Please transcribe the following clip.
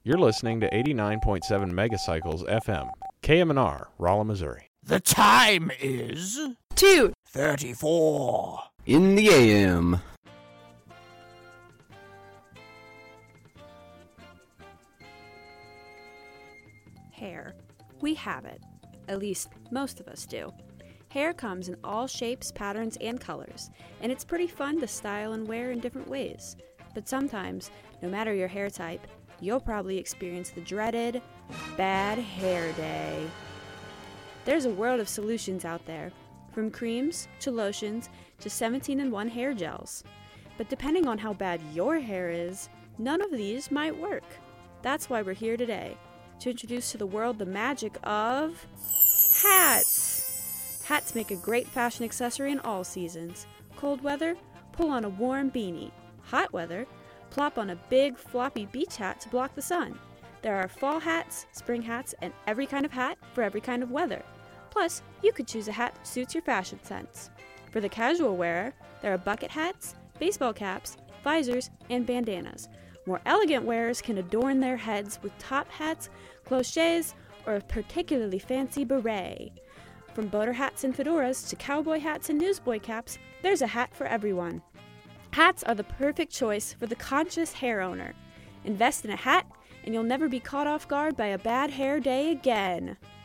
You're listening to 89.7 Megacycles FM, KMNR, Rolla, Missouri. The time is 2:34 in the AM. Hair. We have it. At least, most of us do. Hair comes in all shapes, patterns, and colors, and it's pretty fun to style and wear in different ways. But sometimes, no matter your hair type, you'll probably experience the dreaded bad hair day. There's a world of solutions out there, from creams to lotions to 17-in-1 hair gels. But depending on how bad your hair is, none of these might work. That's why we're here today, to introduce to the world the magic of hats. Hats make a great fashion accessory in all seasons. Cold weather, pull on a warm beanie. Hot weather, plop on a big floppy beach hat to block the sun. There are fall hats, spring hats, and every kind of hat for every kind of weather. Plus, you could choose a hat that suits your fashion sense. For the casual wearer, there are bucket hats, baseball caps, visors, and bandanas. More elegant wearers can adorn their heads with top hats, cloches, or a particularly fancy beret. From boater hats and fedoras to cowboy hats and newsboy caps, there's a hat for everyone. Hats are the perfect choice for the conscious hair owner. Invest in a hat, and you'll never be caught off guard by a bad hair day again.